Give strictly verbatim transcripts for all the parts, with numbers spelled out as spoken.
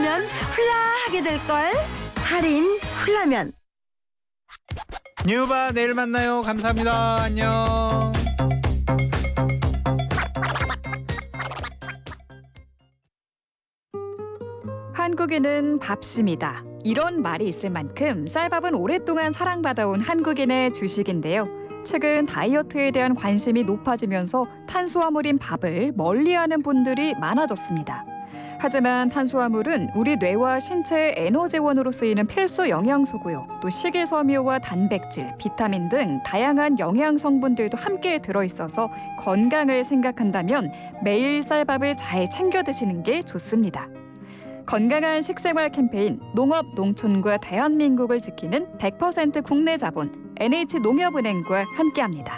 먹으면 훌라하게 될걸. 할인 훌라면. 뉴바 내일 만나요. 감사합니다. 안녕. 한국인은 밥심이다. 이런 말이 있을 만큼 쌀밥은 오랫동안 사랑받아온 한국인의 주식인데요. 최근 다이어트에 대한 관심이 높아지면서 탄수화물인 밥을 멀리하는 분들이 많아졌습니다. 하지만 탄수화물은 우리 뇌와 신체의 에너지원으로 쓰이는 필수 영양소고요. 또 식이섬유와 단백질, 비타민 등 다양한 영양 성분들도 함께 들어있어서 건강을 생각한다면 매일 쌀밥을 잘 챙겨 드시는 게 좋습니다. 건강한 식생활 캠페인 농업 농촌과 대한민국을 지키는 백 퍼센트 국내 자본 엔에이치농협은행과 함께합니다.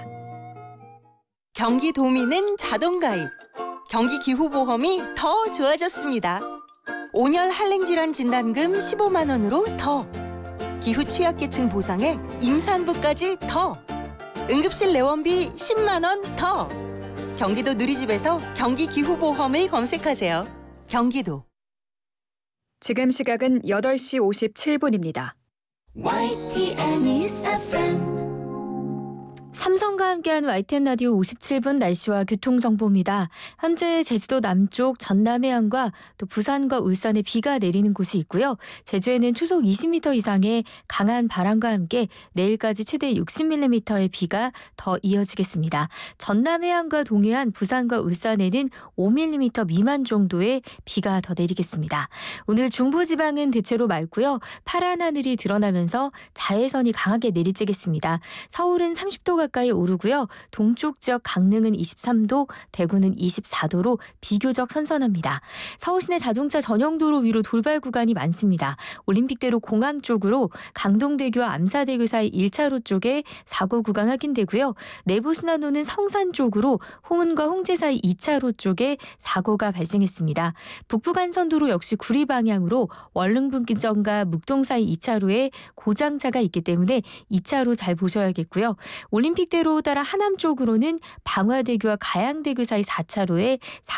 경기도민은 자동가입. 경기기후보험이 더 좋아졌습니다. 온열 한랭질환 진단금 십오만 원으로 더. 기후 취약계층 보상에 임산부까지 더. 응급실 내원비 십만 원 더. 경기도 누리집에서 경기기후보험을 검색하세요. 경기도. 지금 시각은 여덟 시 오십칠 분입니다. 와이티엔 News 에프엠. 삼성과 함께하는 와이티엔 라디오 오십칠 분 날씨와 교통정보입니다. 현재 제주도 남쪽 전남 해안과 또 부산과 울산에 비가 내리는 곳이 있고요. 제주에는 초속 이십 미터 이상의 강한 바람과 함께 내일까지 최대 육십 밀리미터의 비가 더 이어지겠습니다. 전남 해안과 동해안, 부산과 울산에는 오 밀리미터 미만 정도의 비가 더 내리겠습니다. 오늘 중부지방은 대체로 맑고요. 파란 하늘이 드러나면서 자외선이 강하게 내리쬐겠습니다. 서울은 삼십 도 가까이 오르고요. 동쪽 지역 강릉은 이십삼 도, 대구는 이십사 도로 비교적 선선합니다. 서울시내 자동차 전용도로 위로 돌발 구간이 많습니다. 올림픽대로 공항 쪽으로 강동대교와 암사대교 사이 일 차로 쪽에 사고 구간 확인되고요. 내부순환로는 성산 쪽으로 홍은과 홍제 사이 이 차로 쪽에 사고가 발생했습니다. 북부간선도로 역시 구리 방향으로 원릉분기점과 묵동 사이 이 차로에 고장차가 있기 때문에 이 차로 잘 보셔야겠고요. 올림픽대로 따라 하남 쪽으로는 방화대교와 가양대교 사이 사 차로에